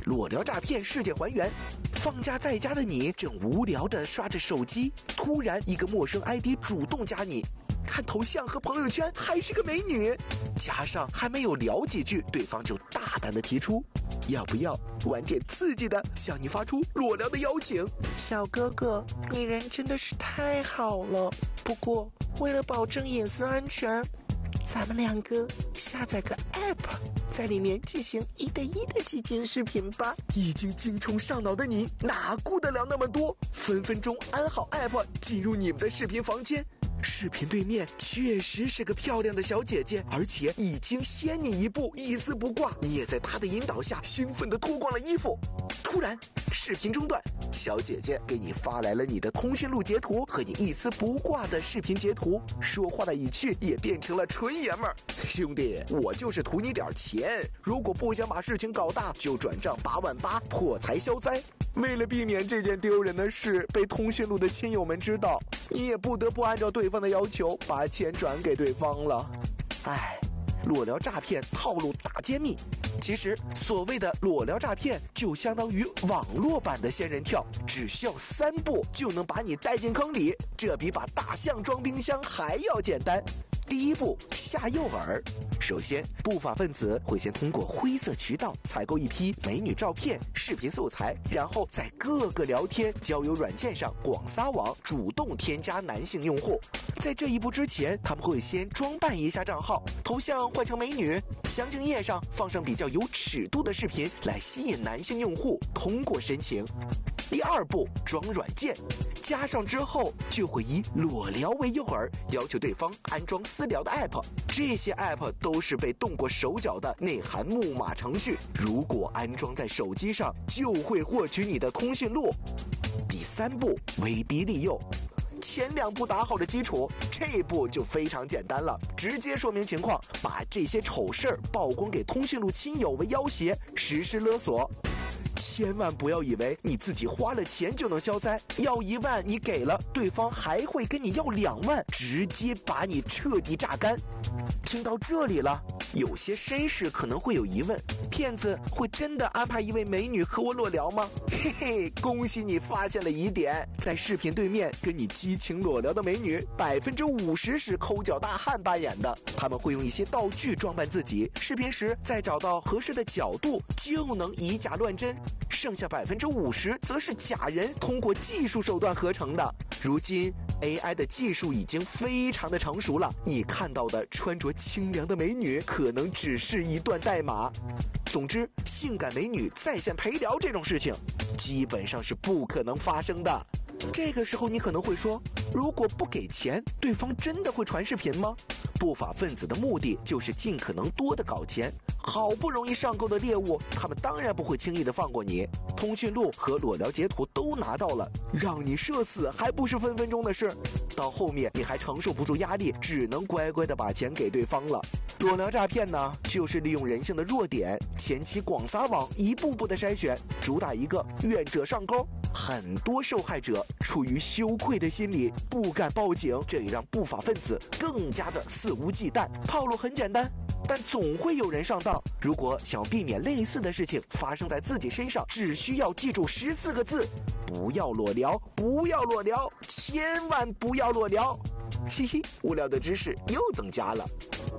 裸聊诈骗事件还原。放假在家的你正无聊地刷着手机，突然一个陌生 ID 主动加你，看头像和朋友圈还是个美女，加上还没有聊几句，对方就大胆地提出要不要玩点刺激的，向你发出裸聊的邀请。小哥哥，你人真的是太好了，不过为了保证隐私安全，咱们两个下载个 app， 在里面进行1对1的激情视频吧。已经精虫上脑的你哪顾得了那么多，分分钟安好 app， 进入你们的视频房间。视频对面确实是个漂亮的小姐姐，而且已经先你一步，一丝不挂。你也在她的引导下兴奋地脱光了衣服。突然视频中断，小姐姐给你发来了你的通讯录截图和你一丝不挂的视频截图，说话的语气也变成了纯爷们儿。兄弟，我就是图你点钱，如果不想把事情搞大，就转账8万8，破财消灾。为了避免这件丢人的事被通讯录的亲友们知道，你也不得不按照对方的要求把钱转给对方了。唉，裸聊诈骗套路大揭秘。其实所谓的裸聊诈骗就相当于网络版的仙人跳，只需要3步就能把你带进坑里，这比把大象装冰箱还要简单。第一步，下诱饵。首先，不法分子会先通过灰色渠道采购一批美女照片、视频素材，然后在各个聊天交友软件上广撒网，主动添加男性用户。在这一步之前，他们会先装扮一下账号，头像换成美女，详情页上放上比较有尺度的视频，来吸引男性用户通过申请。第二步，装软件，加上之后就会以裸聊为诱饵，要求对方安装私聊的 app。这些 app 都是被动过手脚的内含木马程序，如果安装在手机上，就会获取你的通讯录。第三步，威逼利诱。前2步打好的基础，这一步就非常简单了，直接说明情况，把这些丑事儿曝光给通讯录亲友为要挟，实施勒索。千万不要以为你自己花了钱就能消灾，要1万你给了，对方还会跟你要2万，直接把你彻底榨干。听到这里了，有些绅士可能会有疑问，骗子会真的安排一位美女和我裸聊吗？嘿嘿，恭喜你发现了疑点，在视频对面跟你激情裸聊的美女，50%是抠脚大汉扮演的，他们会用一些道具装扮自己，视频时再找到合适的角度就能以假乱真，剩下50%则是假人通过技术手段合成的。如今 AI 的技术已经非常的成熟了，你看到的穿着清凉的美女可能只是一段代码。总之，性感美女在线陪聊这种事情基本上是不可能发生的。这个时候你可能会说，如果不给钱，对方真的会传视频吗？不法分子的目的就是尽可能多的搞钱，好不容易上钩的猎物，他们当然不会轻易的放过你。通讯录和裸聊截图都拿到了，让你社死还不是分分钟的事，到后面你还承受不住压力，只能乖乖的把钱给对方了。裸聊诈骗呢，就是利用人性的弱点，前期广撒网，一步步的筛选，主打一个愿者上钩。很多受害者出于羞愧的心理不敢报警，这也让不法分子更加的肆无忌惮。套路很简单，但总会有人上当。如果想避免类似的事情发生在自己身上，只需要记住14个字：不要裸聊，不要裸聊，千万不要裸聊。嘿嘿，无聊的知识又增加了。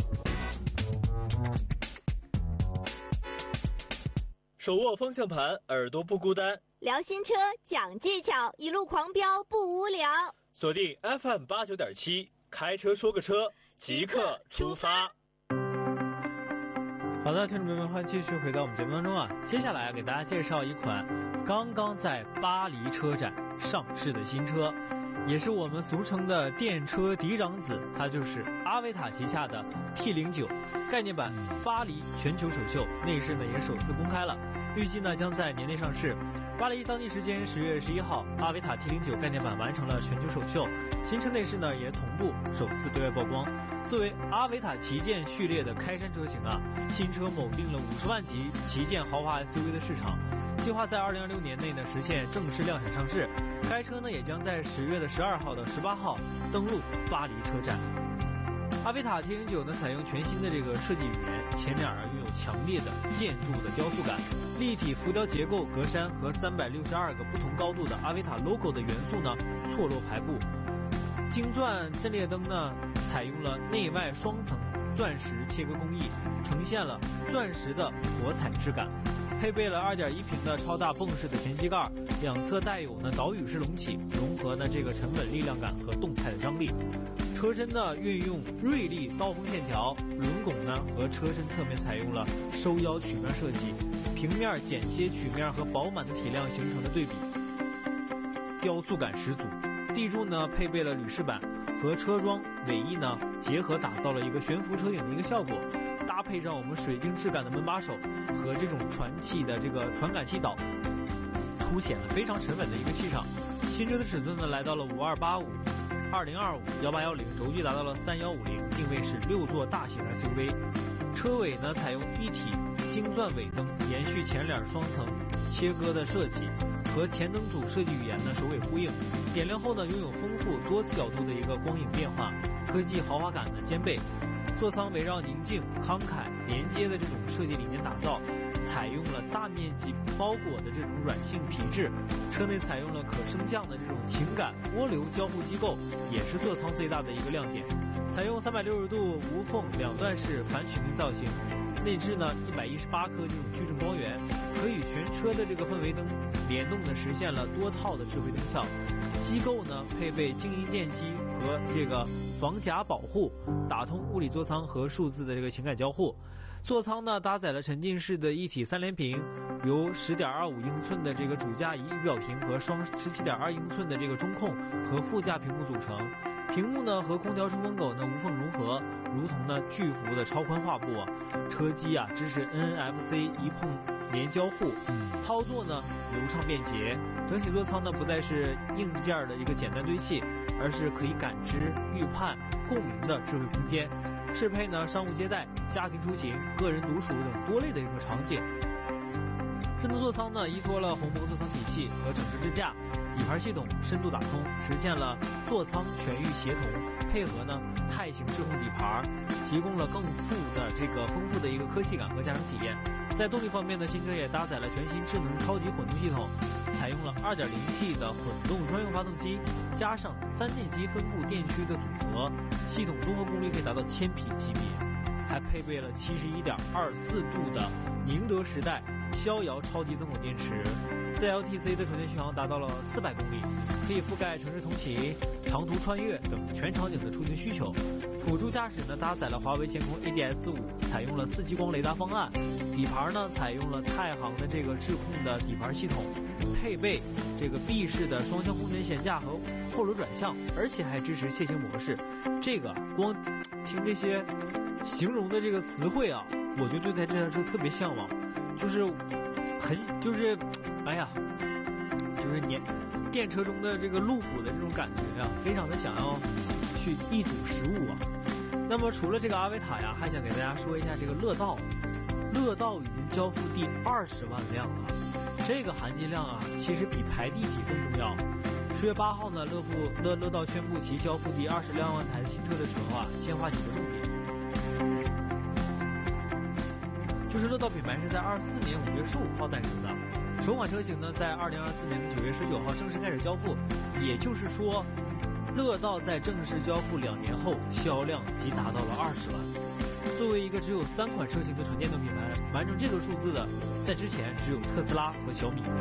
手握方向盘，耳朵不孤单。 聊新车，讲技巧，一路狂飙不无聊。 锁定 FM89.7，开车说个车，即刻出发。好的，听众朋友们，欢迎继续回到我们节目当中啊。接下来给大家介绍一款刚刚在巴黎车展上市的新车，也是我们俗称的电车嫡长子，它就是阿维塔旗下的 T09 概念版巴黎全球首秀，内饰呢也首次公开了，预计呢将在年内上市。巴黎当地时间10月11号，阿维塔 T09 概念版完成了全球首秀，新车内饰呢也同步首次对外曝光。作为阿维塔旗舰序列的开山车型啊，新车锚定了50万级旗舰豪华 SUV 的市场，计划在2026年内呢实现正式量产上市。该车呢也将在10月12号到18号登陆巴黎车展。阿维塔 T09 呢采用全新的这个设计语言，前脸拥有强烈的建筑的雕塑感。立体浮雕结构、格栅和362个不同高度的阿维塔 logo 的元素呢错落排布。晶钻阵列灯呢采用了内外双层钻石切割工艺，呈现了钻石的火彩质感。配备了2.1平的超大泵式的前机盖，两侧带有呢岛屿式隆起，融合呢这个沉稳力量感和动态的张力。车身呢运用锐利刀锋线条，轮拱呢和车身侧面采用了收腰曲面设计，平面简些曲面和饱满的体量形成的对比，雕塑感十足。地柱呢配备了铝饰板，和车装尾翼呢结合，打造了一个悬浮车顶的一个效果。搭配上我们水晶质感的门把手和这种传气的这个传感器岛，凸显了非常沉稳的一个气场。新车的尺寸呢来到了5285、2025、1810，轴距达到了3150，定位是6座大型 SUV。车尾呢采用一体晶钻尾灯，延续前脸双层切割的设计，和前灯组设计语言呢首尾呼应。点亮后呢拥有丰富多角度的一个光影变化，科技豪华感呢兼备。座舱围绕宁静、慷慨、连接的这种设计理念打造，采用了大面积包裹的这种软性皮质，车内采用了可升降的这种情感涡流交互机构，也是座舱最大的一个亮点。采用360度无缝两段式反曲面造型，内置呢118颗这种矩阵光源，可与全车的这个氛围灯联动的实现了多套的智慧灯效。机构呢配备静音电机和这个防夹保护，打通物理座舱和数字的这个情感交互。座舱呢搭载了沉浸式的一体3连屏，由10.25英寸的这个主驾仪表屏和双17.2英寸的这个中控和副驾屏幕组成。屏幕呢和空调出风口呢无缝融合，如同呢巨幅的超宽画布啊。车机啊支持 NFC 一碰连交互，操作呢流畅便捷。整体座舱呢不再是硬件的一个简单堆砌，而是可以感知、预判、共鸣的智慧空间，适配呢商务接待、家庭出行、个人独处等多类的一个场景。智能座舱呢依托了鸿蒙座舱体系和整车支架，底盘系统深度打通，实现了座舱全域协同，配合呢钛型智控底盘，提供了更丰富的一个科技感和驾驶体验。在动力方面呢，新车也搭载了全新智能超级混动系统，采用了 2.0T 的混动专用发动机，加上3电机分布电驱的组合，系统综合功率可以达到1000匹级别，还配备了71.24度的宁德时代逍遥超级增巩电池， CLTC 的纯电续航达到了400公里，可以覆盖城市通勤、长途穿越等全场景的出行需求。辅助驾驶呢搭载了华为前空 ADS-5，采用了4激光雷达方案，底盘呢采用了太行的这个智控的底盘系统，配备这个闭式的双向空悬悬架和后轮转向，而且还支持楔形模式。这个光听这些形容的这个词汇啊，我就对这台车特别向往，就是电车中的这个路虎的这种感觉啊，非常的想要去一睹实物啊。那么除了这个阿维塔呀，还想给大家说一下这个乐道。乐道已经交付第20万辆了，这个含金量啊，其实比排第几更重要。10月8号呢，乐道宣布其交付第26万台新车的时候啊，先划几个重点。就是乐道品牌是在24年5月15号诞生的，首款车型呢在2024年的9月19号正式开始交付，也就是说，乐道在正式交付2年后，销量即达到了20万。作为一个只有3款车型的纯电动品牌，完成这个数字的，在之前只有特斯拉和小米。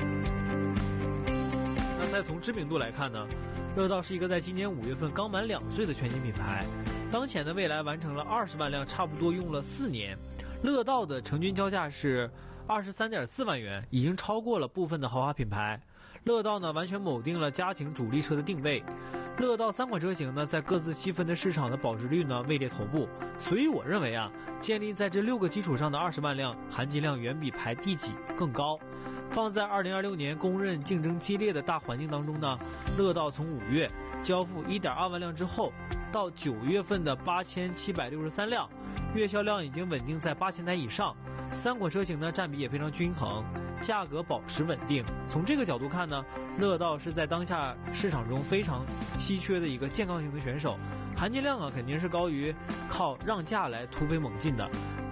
那再从知名度来看呢，乐道是一个在今年5月份刚满2岁的全新品牌，当前的未来完成了20万辆，差不多用了4年。乐道的成均交价是23.4万元，已经超过了部分的豪华品牌。乐道呢完全铆定了家庭主力车的定位。乐道3款车型呢在各自细分的市场的保值率呢位列头部，所以我认为啊，建立在这6个基础上的20万辆含金量远比排第几更高。放在2026年公认竞争激烈的大环境当中呢，乐道从5月交付 1.2 万辆之后，到9月份的8763辆，月销量已经稳定在8000台以上。3款车型呢占比也非常均衡，价格保持稳定。从这个角度看呢，乐道是在当下市场中非常稀缺的一个健康型的选手，含金量啊肯定是高于靠让价来突飞猛进的。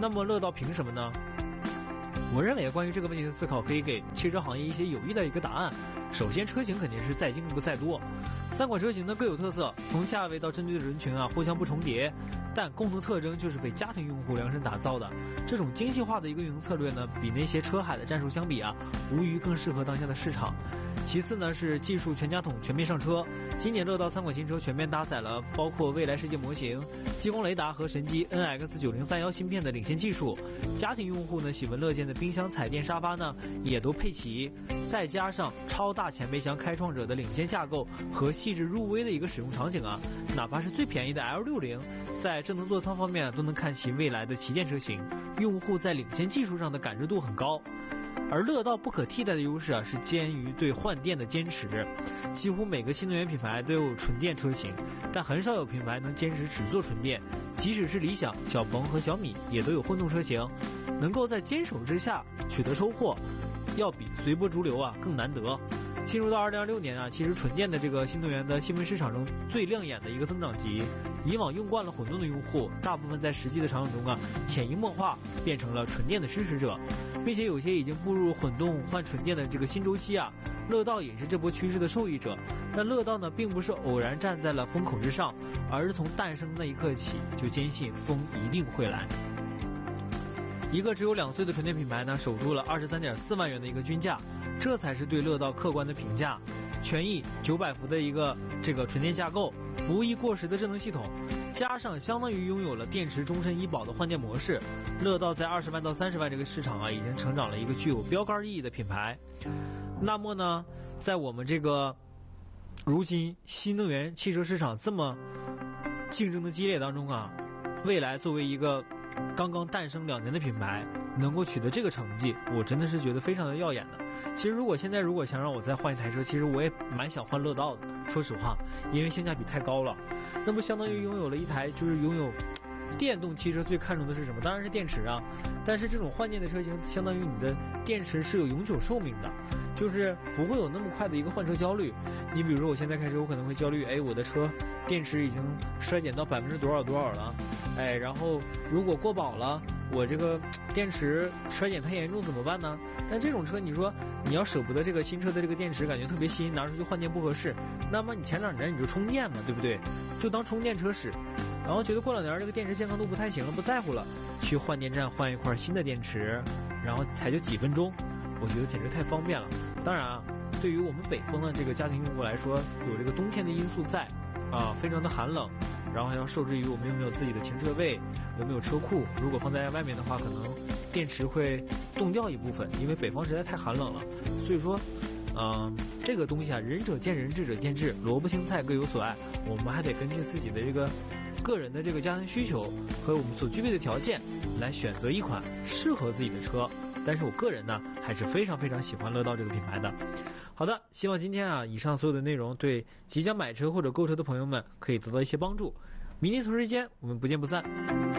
那么乐道凭什么呢？我认为关于这个问题的思考可以给汽车行业一些有益的一个答案。首先，车型肯定是在精不在多，3款车型呢各有特色，从价位到针对的人群互相不重叠，但共同特征就是为家庭用户量身打造的。这种精细化的一个运营策略呢，比那些车海的战术相比无疑更适合当下的市场。其次呢是技术全家桶全面上车，今年乐道3款新车全面搭载了包括未来世界模型、激光雷达和神机 NX9031芯片的领先技术。家庭用户呢喜闻乐见的冰箱、彩电、沙发呢也都配齐，再加上超大前备箱开创者的领先架构和细致入微的一个使用场景哪怕是最便宜的 L60，在智能座舱方面都能看齐未来的旗舰车型，用户在领先技术上的感知度很高。而乐道不可替代的优势是基于对换电的坚持，几乎每个新能源品牌都有纯电车型，但很少有品牌能坚持只做纯电。即使是理想、小鹏和小米也都有混动车型，能够在坚守之下取得收获，要比随波逐流更难得。进入到2026年其实纯电的这个新能源的细分市场中最亮眼的一个增长极。以往用惯了混动的用户，大部分在实际的场景中潜移默化变成了纯电的支持者，并且有些已经步入混动换纯电的这个新周期乐道也是这波趋势的受益者。但乐道呢并不是偶然站在了风口之上，而是从诞生那一刻起就坚信风一定会来。一个只有2岁的纯电品牌呢，守住了23.4万元的一个均价，这才是对乐道客观的评价。全翼900伏的一个这个纯电架构，不易过时的智能系统，加上相当于拥有了电池终身医保的换电模式，乐道在20万到30万这个市场已经成长了一个具有标杆意义的品牌。那么呢，在我们这个如今新能源汽车市场这么竞争的激烈当中未来作为一个刚刚诞生2年的品牌能够取得这个成绩，我真的是觉得非常的耀眼的。其实如果现在想让我再换一台车，其实我也蛮想换乐道的，说实话，因为性价比太高了。那么相当于拥有了一台，就是拥有电动汽车最看重的是什么？当然是电池但是这种换电的车型，相当于你的电池是有永久寿命的，就是不会有那么快的一个换车焦虑。你比如说我现在开车，我可能会焦虑，我的车电池已经衰减到多少了，然后如果过保了，我这个电池衰减太严重怎么办呢？但这种车你说你要舍不得这个新车的这个电池，感觉特别新，拿出去换电不合适，那么你前2年你就充电嘛，对不对？就当充电车使，然后觉得过2年这个电池健康度不太行了，不在乎了，去换电站换一块新的电池，然后才就几分钟，我觉得简直太方便了。当然对于我们北方的这个家庭用户来说，有这个冬天的因素在非常的寒冷，然后还要受制于我们有没有自己的停车位，有没有车库。如果放在外面的话，可能电池会冻掉一部分，因为北方实在太寒冷了。所以说这个东西仁者见仁，智者见智，萝卜青菜各有所爱，我们还得根据自己的这个个人的这个家庭需求和我们所具备的条件来选择一款适合自己的车。但是我个人呢还是非常非常喜欢乐道这个品牌的。好的，希望今天以上所有的内容对即将买车或者购车的朋友们可以得到一些帮助。明天同时间我们不见不散。